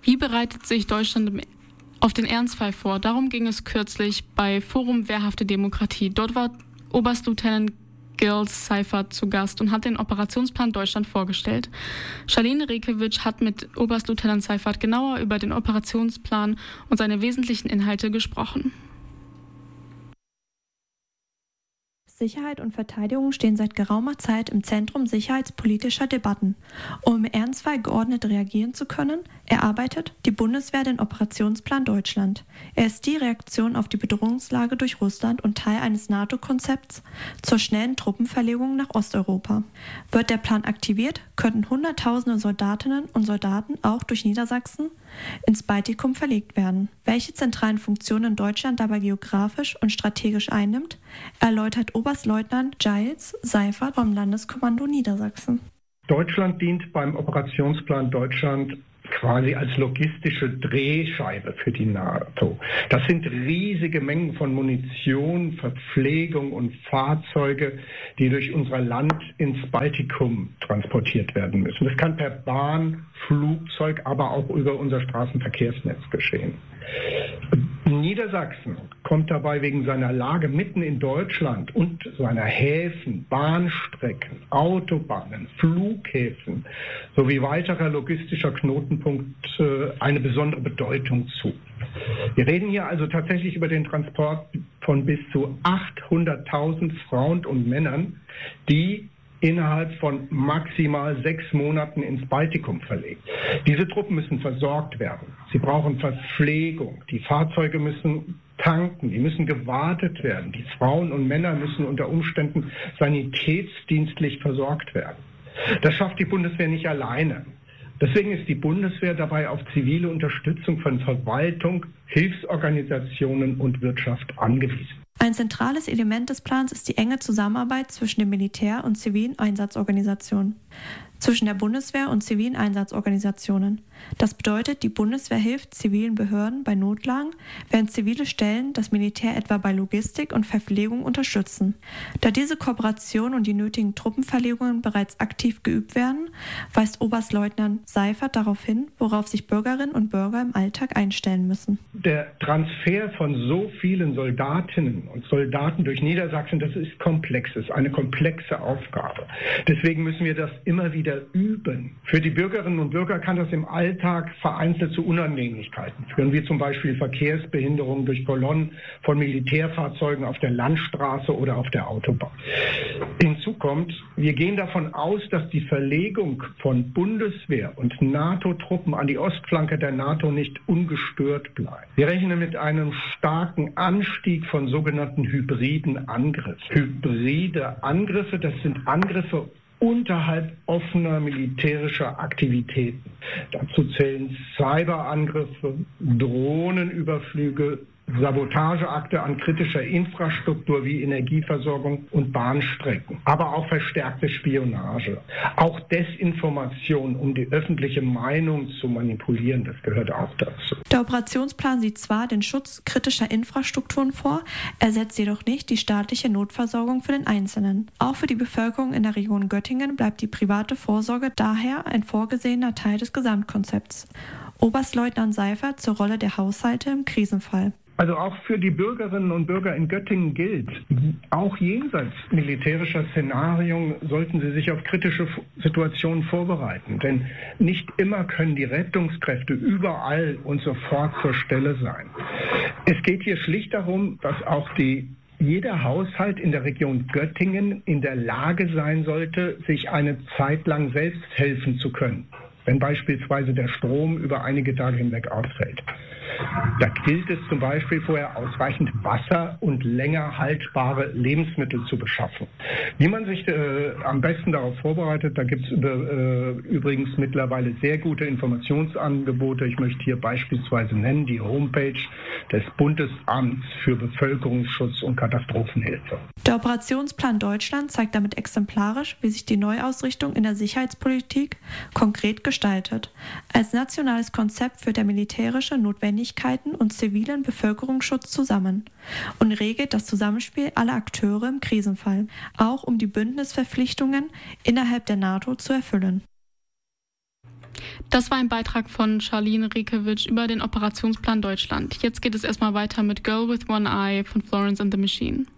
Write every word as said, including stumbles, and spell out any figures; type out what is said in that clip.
Wie bereitet sich Deutschland auf den Ernstfall vor? Darum ging es kürzlich bei Forum Wehrhafte Demokratie. Dort war Oberstleutnant Gilles Seifert zu Gast und hat den Operationsplan Deutschland vorgestellt. Charlene Rekewitsch hat mit Oberstleutnant Seifert genauer über den Operationsplan und seine wesentlichen Inhalte gesprochen. Sicherheit und Verteidigung stehen seit geraumer Zeit im Zentrum sicherheitspolitischer Debatten. Um im Ernstfall geordnet reagieren zu können, erarbeitet die Bundeswehr den Operationsplan Deutschland. Er ist die Reaktion auf die Bedrohungslage durch Russland und Teil eines NATO-Konzepts zur schnellen Truppenverlegung nach Osteuropa. Wird der Plan aktiviert, könnten Hunderttausende Soldatinnen und Soldaten auch durch Niedersachsen ins Baltikum verlegt werden. Welche zentralen Funktionen Deutschland dabei geografisch und strategisch einnimmt, erläutert Oberstleutnant Gilles Seifert vom Landeskommando Niedersachsen. Deutschland dient beim Operationsplan Deutschland quasi als logistische Drehscheibe für die NATO. Das sind riesige Mengen von Munition, Verpflegung und Fahrzeuge, die durch unser Land ins Baltikum transportiert werden müssen. Das kann per Bahn, Flugzeug, aber auch über unser Straßenverkehrsnetz geschehen. Niedersachsen kommt dabei wegen seiner Lage mitten in Deutschland und seiner Häfen, Bahnstrecken, Autobahnen, Flughäfen sowie weiterer logistischer Knotenpunkte eine besondere Bedeutung zu. Wir reden hier also tatsächlich über den Transport von bis zu achthunderttausend Frauen und Männern, die innerhalb von maximal sechs Monaten ins Baltikum verlegt. Diese Truppen müssen versorgt werden. Sie brauchen Verpflegung. Die Fahrzeuge müssen tanken. Die müssen gewartet werden. Die Frauen und Männer müssen unter Umständen sanitätsdienstlich versorgt werden. Das schafft die Bundeswehr nicht alleine. Deswegen ist die Bundeswehr dabei auf zivile Unterstützung von Verwaltung, Hilfsorganisationen und Wirtschaft angewiesen. Ein zentrales Element des Plans ist die enge Zusammenarbeit zwischen dem Militär und zivilen Einsatzorganisationen, zwischen der Bundeswehr und zivilen Einsatzorganisationen. Das bedeutet, die Bundeswehr hilft zivilen Behörden bei Notlagen, während zivile Stellen das Militär etwa bei Logistik und Verpflegung unterstützen. Da diese Kooperation und die nötigen Truppenverlegungen bereits aktiv geübt werden, weist Oberstleutnant Seifert darauf hin, worauf sich Bürgerinnen und Bürger im Alltag einstellen müssen. Der Transfer von so vielen Soldatinnen und Soldaten durch Niedersachsen, das ist komplex, ist eine komplexe Aufgabe. Deswegen müssen wir das immer wieder üben. Für die Bürgerinnen und Bürger kann das im Alltag vereinzelt zu Unannehmlichkeiten führen, wie zum Beispiel Verkehrsbehinderungen durch Kolonnen von Militärfahrzeugen auf der Landstraße oder auf der Autobahn. Hinzu kommt, wir gehen davon aus, dass die Verlegung von Bundeswehr und NATO-Truppen an die Ostflanke der NATO nicht ungestört bleibt. Wir rechnen mit einem starken Anstieg von sogenannten hybriden Angriffen. Hybride Angriffe, das sind Angriffe unterhalb offener militärischer Aktivitäten. Dazu zählen Cyberangriffe, Drohnenüberflüge, Sabotageakte an kritischer Infrastruktur wie Energieversorgung und Bahnstrecken, aber auch verstärkte Spionage. Auch Desinformation, um die öffentliche Meinung zu manipulieren, das gehört auch dazu. Der Operationsplan sieht zwar den Schutz kritischer Infrastrukturen vor, ersetzt jedoch nicht die staatliche Notversorgung für den Einzelnen. Auch für die Bevölkerung in der Region Göttingen bleibt die private Vorsorge daher ein vorgesehener Teil des Gesamtkonzepts. Oberstleutnant Seifert zur Rolle der Haushalte im Krisenfall. Also auch für die Bürgerinnen und Bürger in Göttingen gilt, auch jenseits militärischer Szenarien sollten sie sich auf kritische Situationen vorbereiten. Denn nicht immer können die Rettungskräfte überall und sofort zur Stelle sein. Es geht hier schlicht darum, dass auch die jeder Haushalt in der Region Göttingen in der Lage sein sollte, sich eine Zeit lang selbst helfen zu können, wenn beispielsweise der Strom über einige Tage hinweg ausfällt. Da gilt es zum Beispiel vorher ausreichend Wasser und länger haltbare Lebensmittel zu beschaffen. Wie man sich äh, am besten darauf vorbereitet, da gibt es äh, übrigens mittlerweile sehr gute Informationsangebote. Ich möchte hier beispielsweise nennen die Homepage des Bundesamts für Bevölkerungsschutz und Katastrophenhilfe. Der Operationsplan Deutschland zeigt damit exemplarisch, wie sich die Neuausrichtung in der Sicherheitspolitik konkret gestaltet. Als nationales Konzept führt er militärische Notwendigkeiten und zivilen Bevölkerungsschutz zusammen und regelt das Zusammenspiel aller Akteure im Krisenfall, auch um die Bündnisverpflichtungen innerhalb der NATO zu erfüllen. Das war ein Beitrag von Charlene Rekewitsch über den Operationsplan Deutschland. Jetzt geht es erstmal weiter mit Girl with One Eye von Florence and the Machine.